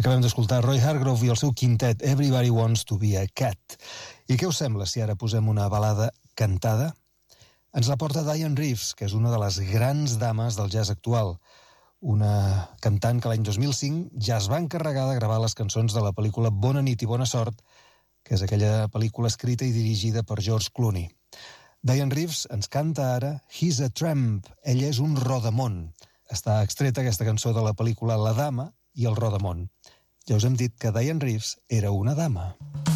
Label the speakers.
Speaker 1: Acabem d'escoltar Roy Hargrove i el seu quintet Everybody Wants to be a Cat. I què us sembla si ara posem una balada cantada? Ens la porta Dianne Reeves, que és una de les grans dames del jazz actual. Una cantant que l'any 2005 ja es va encarregar de gravar les cançons de la pel·lícula Bona nit i bona sort, que és aquella pel·lícula escrita i dirigida per George Clooney. Dianne Reeves ens canta ara He's a Tramp, ella és un rodamón. Està extreta aquesta cançó de la pel·lícula La dama i el rodamón. Ja us hem dit que Dianne Reeves era una dama.